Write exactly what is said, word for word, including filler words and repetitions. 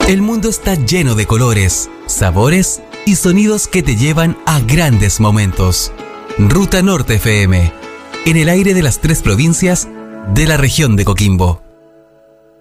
El mundo está lleno de colores, sabores y sonidos que te llevan a grandes momentos. Ruta Norte F M, en el aire de las tres provincias de la región de Coquimbo.